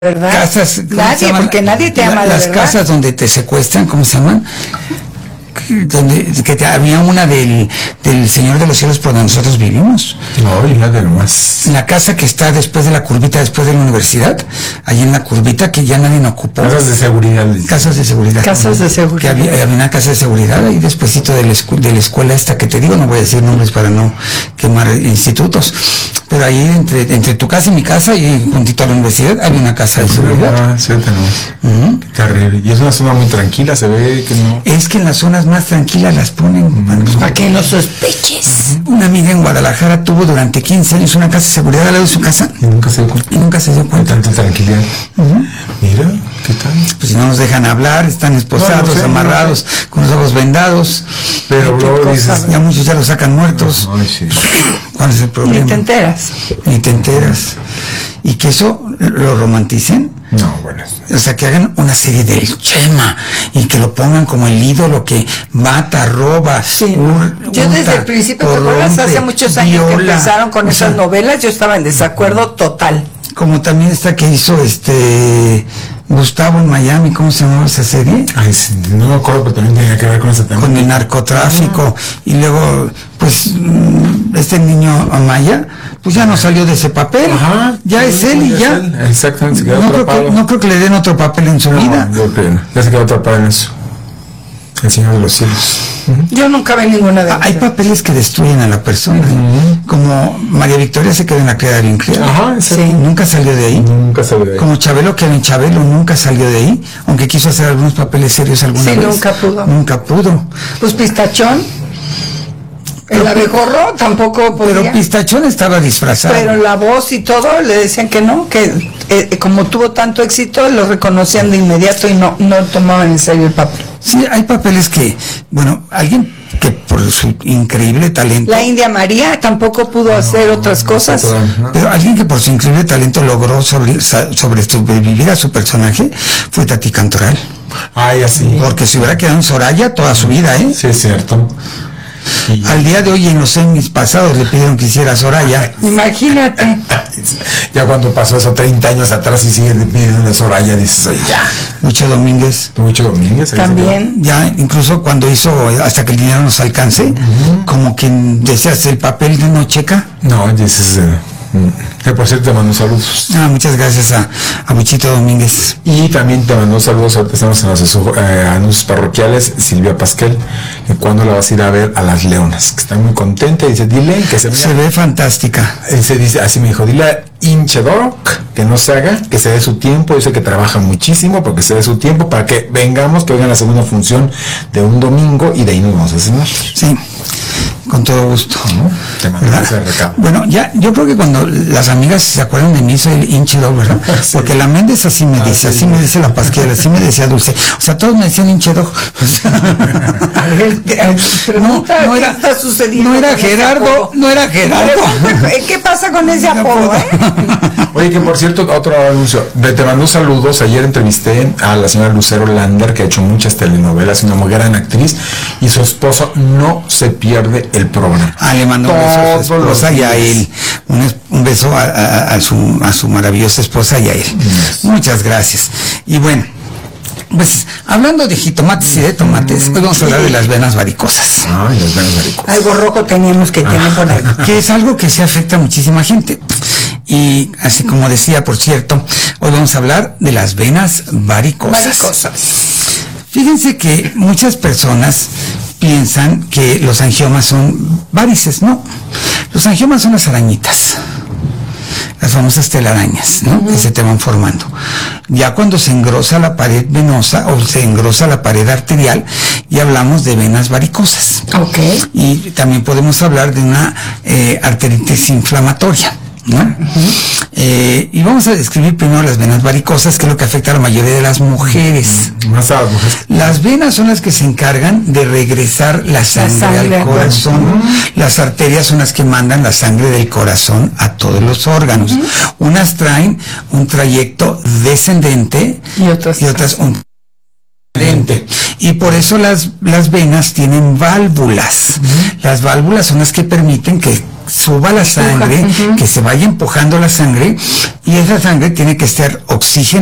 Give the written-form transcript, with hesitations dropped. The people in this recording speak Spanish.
¿verdad? Casas, nadie, porque nadie te ama, las ¿verdad? casas donde te secuestran, ¿cómo se llaman? Había una del Señor de los Cielos por donde nosotros vivimos. No, y nada más. La casa que está después de la curvita, después de la universidad, allí en la curvita que ya nadie no ocupó. Casas de seguridad. Casas de seguridad. Casas de seguridad. Que había una casa de seguridad ahí despuesito de la escuela esta que te digo, no voy a decir nombres para no quemar institutos, pero ahí entre tu casa y mi casa y juntito a la universidad había una casa de seguridad. Ah, sí, tenemos. Qué terrible. Y es una zona muy tranquila, se ve que no. Es que en las zonas más tranquilas las ponen. Para que no sospeches. Una amiga en Guadalajara tuvo durante 15 años una casa de seguridad al lado de su casa Y nunca se dio cuenta. y nunca se dio Con cuenta. tanta tranquilidad. Mira, ¿qué tal? Pues si no nos dejan hablar, están esposados, No sé, amarrados, con los ojos vendados. Pero luego dices. Ya muchos ya los sacan muertos. Ay, sí. ¿Cuál es el problema? Ni te enteras. Ni te enteras. Y que eso lo romanticen. No, bueno. O sea, que hagan una serie del Chema y que lo pongan como el ídolo que mata, roba, Sí. Yo desde el principio, ¿te acuerdas? Hace muchos años que empezaron con esas novelas, yo estaba en desacuerdo total. Como también esta que hizo Gustavo en Miami, ¿cómo se llamaba esa serie? Ay, sí, no me acuerdo, pero también tenía que ver con ese tema. Con el narcotráfico. Y luego, pues, este niño Amaya, pues ya no salió de ese papel. Ajá. Ya es él y ya. Exactamente, se quedó No atrapado. creo que le den otro papel en su vida. No, yo creo que ya se quedó atrapado en eso. El Señor de los Cielos. Yo nunca vi ninguna de Hay ellas. papeles que destruyen a la persona. Como María Victoria se quedó en la criada bien criada. Ajá, Sí, exacto. nunca salió de ahí. Nunca se ve de ahí. Como Chabelo, que en Chabelo nunca salió de ahí, aunque quiso hacer algunos papeles serios alguna Sí, vez. nunca pudo. Nunca pudo. Pues Pistachón, el abejorro tampoco Pero podía. Pistachón estaba disfrazado. Pero la voz y todo le decían que no, que como tuvo tanto éxito lo reconocían de inmediato y no tomaban en serio el papel. Sí, hay papeles que, bueno, alguien que por su increíble talento, La India María tampoco pudo hacer otras cosas. pero alguien que por su increíble talento logró sobrevivir a su personaje fue Tati Cantoral. Ay, así. Porque se hubiera quedado en Soraya toda su vida, ¿eh? Sí, es cierto. Y Al día de hoy, en los Emmys pasados, le pidieron que hiciera Soraya. Imagínate. ya cuando pasó eso 30 años atrás y sigue pidiendo de Soraya, dices, oye, ya. Lucho Domínguez. Mucho Domínguez. ahí se También. Ya, incluso cuando hizo Hasta que el dinero nos alcance, como quien deseas el papel de no checa. quedó. No, dices, que por cierto te mando saludos. Muchas gracias a Luchito Domínguez. Y también te mando saludos, ahorita estamos en los anuncios parroquiales, Silvia Pasquel, que cuando la vas a ir a ver a Las Leonas, que está muy contenta, y dice, dile que Se ve fantástica. se dice, así me dijo, dile a Inchedoro que no se haga, que se dé su tiempo, dice que trabaja muchísimo, porque se dé su tiempo para que vengamos, que oigan la segunda función de un domingo y de ahí nos vamos a cenar. Sí, con todo gusto. Te mando ¿Verdad? ese recado. Bueno, ya, yo creo que cuando las amigas se acuerdan de mí, soy el hinchedor, ¿verdad? Sí. Porque la Méndez así me dice, así me dice la Pasquel, así me decía Dulce. O sea, todos me decían hinchedor. Pregunta, no ¿qué era- está sucediendo no era con ese Gerardo, apodo? no era Gerardo. ¿Qué pasa con ese apodo, Oye, que por cierto, otro anuncio, te mando saludos, ayer entrevisté a la señora Lucero Lander, que ha hecho muchas telenovelas, una muy gran actriz, y su esposo no se pierde el programa. Le mando un beso a su Todos los esposa y a días. él. Un beso a su maravillosa esposa y a él. Muchas gracias. Y bueno, pues hablando de jitomates y de tomates, hoy vamos a hablar de las venas varicosas, Ay, las venas varicosas. Algo rojo teníamos que tener por ahí. que es algo que se afecta a muchísima gente. Y así como decía, por cierto, hoy vamos a hablar de las venas varicosas. Fíjense que muchas personas piensan que los angiomas son varices. No, los angiomas son las arañitas, las famosas telarañas, ¿no? Que se te van formando. Ya cuando se engrosa la pared venosa o se engrosa la pared arterial, ya hablamos de venas varicosas. Ok. Y también podemos hablar de una arteritis inflamatoria, ¿no? Y vamos a describir primero las venas varicosas, que es lo que afecta a la mayoría de las mujeres. Más a las mujeres. Las venas son las que se encargan de regresar la sangre al corazón. Las arterias son las que mandan la sangre del corazón a todos los órganos. Unas traen un trayecto descendente Y otras un ascendente. Y por eso las venas tienen válvulas. Las válvulas son las que permiten que suba la sangre, que se vaya empujando la sangre, y esa sangre tiene que ser oxigenada